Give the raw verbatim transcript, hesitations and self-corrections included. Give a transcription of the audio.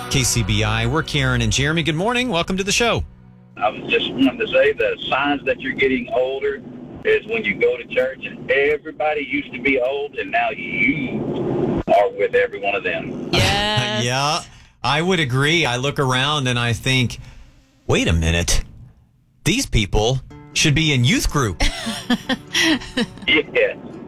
K C B I, we're Karen and Jeremy. Good morning. Welcome to the show. I was just wanting to say the signs that you're getting older is when you go to church and everybody used to be old and now you are with every one of them. Yes. Yeah, I would agree. I look around and I think, wait a minute. These people should be in youth group. Yeah.